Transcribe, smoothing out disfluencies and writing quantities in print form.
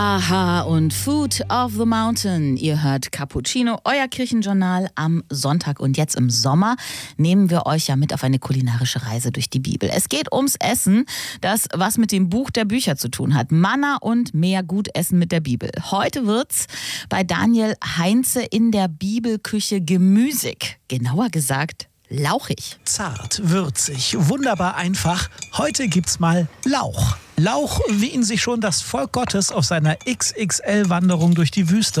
Aha und Food of the Mountain. Ihr hört Cappuccino, euer Kirchenjournal am Sonntag. Und jetzt im Sommer nehmen wir euch ja mit auf eine kulinarische Reise durch die Bibel. Es geht ums Essen, das was mit dem Buch der Bücher zu tun hat. Manna und mehr Gutessen mit der Bibel. Heute wird's bei Daniel Heinze in der Bibelküche gemüsig. Genauer gesagt lauchig. Zart, würzig, wunderbar einfach. Heute gibt's mal Lauch. Lauch, wie ihn sich schon das Volk Gottes auf seiner XXL-Wanderung durch die Wüste